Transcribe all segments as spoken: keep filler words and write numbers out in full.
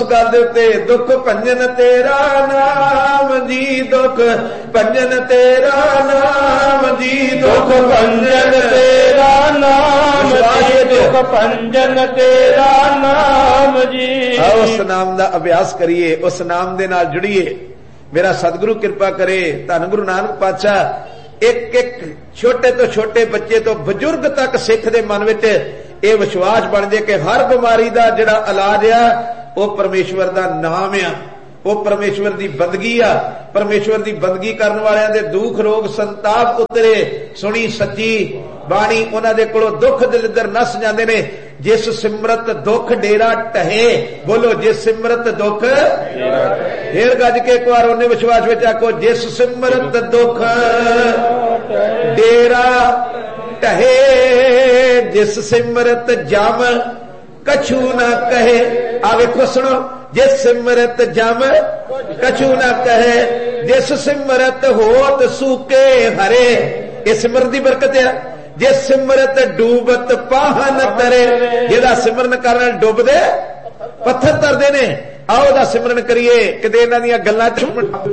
गल दे उत्ते दुख भंजन तेरा नाम जी, दुख भंजन तेरा नाम जी, दुख भंजन तेरा नाम जी, दुख भंजन तेरा नाम जी। उस नाम का अभ्यास करिए, उस नाम दे नाल जुड़िए। मेरा सतगुरु कृपा करे, धन गुरु नानक पातशाह एक एक छोटे तो छोटे बच्चे तो बजुर्ग तक सिख दे मन विच ये विश्वास बन जाए कि हर बीमारी का जिहड़ा इलाज आ वो परमेश्वर का नाम आ, वो परमेश्वर की बंदगी आ। परमेश्वर की बंदगी करने वालियां दे दुख रोग संताप उतरे। सुनी सच्ची बाणी, उन्हां दे कोलों दुख दलिद्दर नस जांदे ने। जिस सिमरत दुख डेरा टहे, बोलो जिस सिमरत दुख फेर गज के एक बार उन्हें विश्वास विच आखो, जिस सिमरत दुख डेरा टहे, जिस सिमरत जम कछु न कहे। आ वेखो सुनो, जिस सिमरत जम कछु न कहे, जिस सिमरत होत सूके हरे। ये सिमरत की बरकत है। जिस सिमरत डूबत पाहन तरे, जिहदा सिमरन करन डुबदे पत्थर तरदे ने। आओ दा सिमरन करिए, किते इन्हां दीयां गल्लां च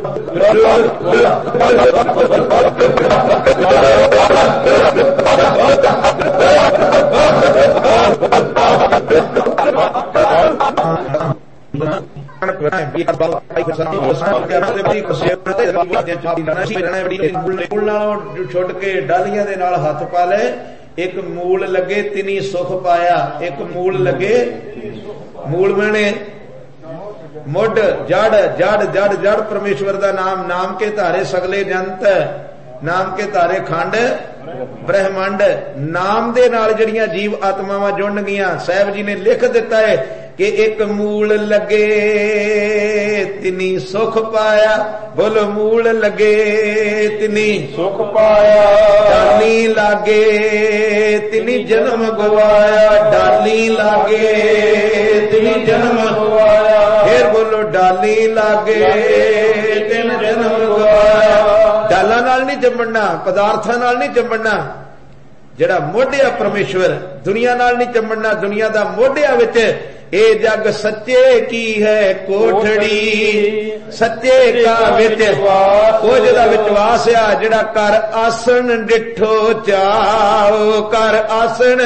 छुट के डालियां दे नाल हथ पा ले। एक मूल लगे तिनी सुख पाया, एक मूल लगे मूल मैंने मुड जड़ जड़ जड़ जड़ परमेश्वर का नाम। नाम के धारे सगले जंत, नाम के धारे खंड ब्रह्मंड। नाम दे नाल जड़ियां जीव आत्मावां जुड़ गईयां। साहब जी ने लिख दिता है कि एक मूल लगे तिनी सुख पाया। बोलो मूल लगे तिनी सुख पाया, डाली लागे तिनी जन्म गवाया, डाली लागे तिनी जन्म गवाया। फिर बोलो डाली लागे तिन जन्म गवाया। डाला नाल नहीं जम्मना, पदार्थां नाल नहीं जम्मना। जिहड़ा मोढिया परमेश्वर, दुनिया नाल नहीं जम्मना। दुनिया दा मोढिया विच ए जग सच्चे की है कोठड़ी, सच्चे का विच ओ जिहदा विश्वास आ, जिहड़ा कर आसन डिठो चाओ, कर आसन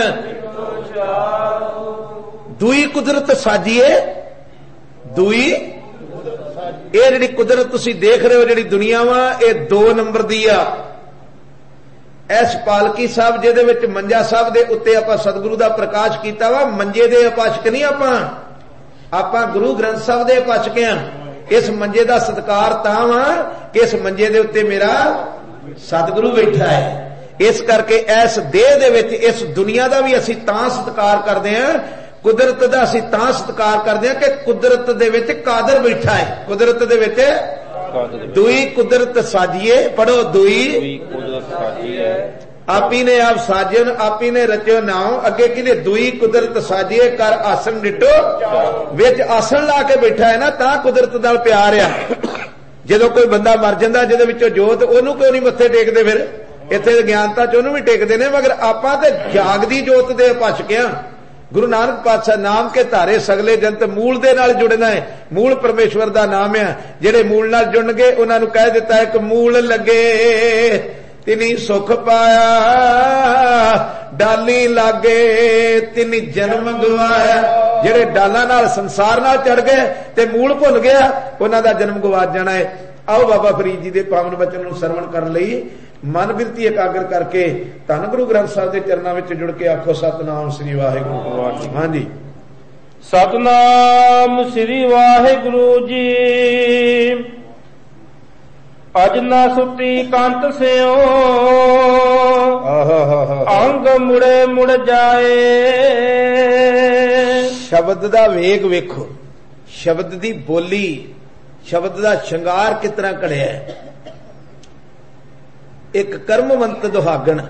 दुई कुदरत साजिए। दुई ये जिहड़ी कुदरत तुसीं देख रहे हो, जिहड़ी दुनिया वा, ये दो नंबर दी आ। इस पालकी साहब जिहदे विच मंजा साहब दे उत्ते आपां सतगुरु दा प्रकाश कीता वा, मंजे दे उपासक नहीं आपां, आपां गुरु ग्रंथ साहब दे उपासक हां। इस मंजे दा सत्कार तां वा कि इस मंजे दे उत्ते मेरा सतगुरु बैठा है। इस करके इस देह दे विच इस दुनिया दा भी असीं तां सत्कार करदे हां, कुदरत दा असीं तां सत्कार करदे हां कि कुदरत दे विच कादर बैठा है। कुदरत दे विच दुई कुदरत साजिए। पढ़ो दुई कुदरत साजिए, आपी ने आप साजन, आपी ने रचो नाव। अगे कि दुई कुदरत साजिए, कर आसन डिटो। विच आसन ला के बैठा है ना, तां कुदरत नाल प्यार आ। जदों कोई बंदा मर जांदा जिहदे विचों जोत, ओनू क्यों नहीं मत्थे टेकदे? फिर इत्थे ज्ञानता च ओनू भी टेकदे ने, मगर आपां ते जागदी जोत दे उपासक हां। गुरु नानक पातशाह नाम के धारे सगले जंत, मूल दे नाल जुड़ना है। मूल परमेश्वर दा नाम है। जिहड़े मूल नाल जुड़ गए उन्हां नूं कह दिता है कि मूल लगे तिनी सुख पाया, डाली लागे तिनी जन्म गवाया। जिहड़े डालां नाल संसार नाल चढ़ गए ते मूल भुल गया, उन्हां दा जन्म गवा जाना है। आओ बाबा फरीद जी दे पावन वचन नूं सरवण करन लई मन बिरती एकाग्र करके धन गुरु ग्रंथ साहिब के चरणों में जुड़ के आखो सतनाम श्री वाहिगुरू। हाँ जी, सतनाम श्री वाहिगुरू जी। अज ना सुती कंत स्यों, अंग मुड़े मुड़ जाए। शब्द दा वेग वेखो, शब्द दी बोली, शब्द दा श्रृंगार कितना कड़िया है। एक कर्मवंत दुहागण,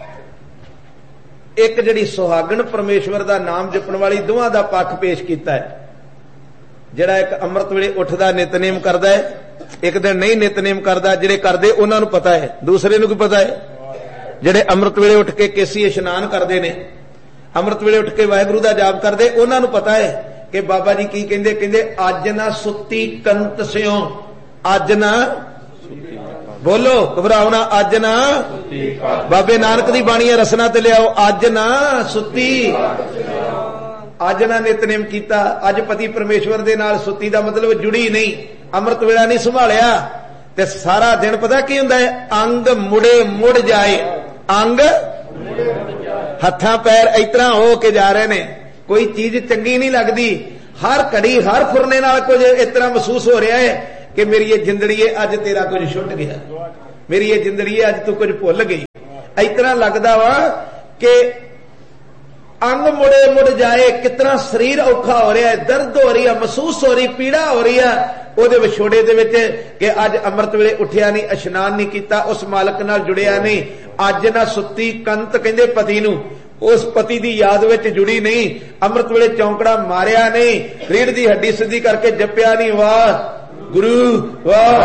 एक जिहड़ी सुहागण परमेश्वर दा नाम जपण वाली, दोवां दा पक्ष पेश कीता है। जिहड़ा एक अमृत वेले उठदा नितनेम करदा है, एक दिन नहीं नितनेम करदा। जिहड़े करदे उन्हां नूं पता है, दूसरे नूं की पता है? जिहड़े अमृत वेले उठ के केसी इशनान करदे ने, अमृत वेले उठ के वाहिगुरू दा जाप करदे, उन्हां नूं पता है कि बाबा जी की कहंदे कहंदे अज ना सुती कंत सिओ, अज ना बोलो घबराओ ना, अज ना बाबे नानक दी बाणी रसना ते लियाओ, अज ना सुती, अज ना नितनेम कीता, अज पति परमेश्वर दे नाल सुती दा मतलब जुड़ी नहीं, अमृत वेला नहीं संभालिया ते सारा दिन पता की हुंदा है, अंग मुड़े मुड़ जाए, अंग हत्थां पैर इस तरह हो के जा रहे ने, कोई चीज चंगी नहीं लगती, हर घड़ी हर फुरने नाल कुछ इस तरह महसूस हो रहा है कि मेरी ये जिंदड़ी है अज तेरा कुछ छुट गया, मेरी ये जिंदड़ी है अज तू कुछ भुल गई, इस तरह लगता वा कि अंग मुड़े मुड़ जाए, कितना शरीर औखा हो रहा है, दर्द हो रही है, महसूस हो रही, पीड़ा हो रही है ਉਹਦੇ ਵਿਛੋੜੇ ਦੇ ਵਿੱਚ कि अज अमृत वेले उठिया नहीं, इशनान नहीं किया, उस मालक नाल जुड़िया नहीं, अज ना सुती कंत कहंदे पति नूं, उस पति की याद विच जुड़ी नहीं, अमृत वेले चौंकड़ा मारिया नहीं, रीढ़ की हड्डी सीधी करके जपिया नहीं, वाह गुरु वाह